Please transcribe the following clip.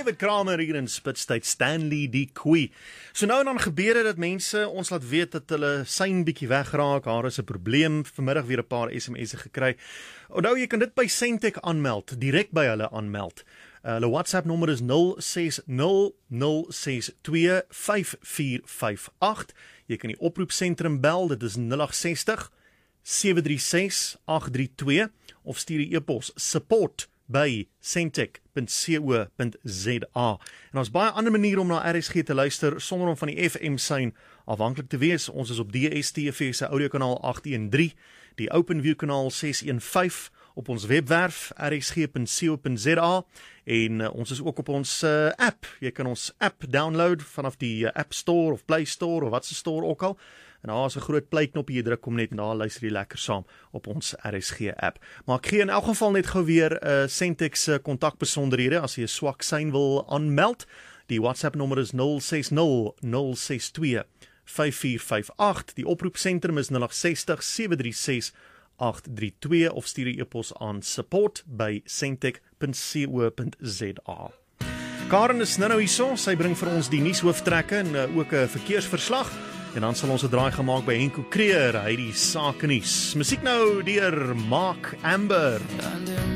David Kramer hier in Spitstyd, Stanley die Koei. So nou en dan gebeur dit dat mense ons laat weet dat hulle sein bietjie wegraak, haar is 'n probleem, vanmiddag weer 'n paar SMS'e gekry. Onthou, jy kan dit by Sentech aanmeld, direk by hulle aanmeld. Hulle WhatsApp nommer is 0600625458. Jy kan die oproepsentrum bel, dit is 0860 736 832 of stuur die e-pos support by sentech.co.za. En ons baie ander maniere om na RSG te luister sonder om van die FM sein afhanklik te wees. Ons is op DStv se audiokanaal 813, die OpenView kanaal 615, op ons webwerf rsg.co.za en ons is ook op ons app. Jy kan ons app download vanaf die App Store of Play Store of wat se store ook al. En daar is 'n groot play knoppie, jy druk hom net en daar luister jy lekker saam op ons RSG app. Maar ek gee in elk geval net gou weer Sentech se kontakbesonderhede as jy 'n swak sein wil aanmeld. Die WhatsApp nommer is 0600625458. Die oproepsentrum is 0860 736 832 of stuur 'n e-pos aan support by sentech.co.za. Karen is nou hierso, sy bring vir ons die nuushooftrekke en ook 'n verkeersverslag. En dan sal ons 'n draai gemaak by Henko Creer, hy die sake nuus. Musiek nou deur Mark Amber.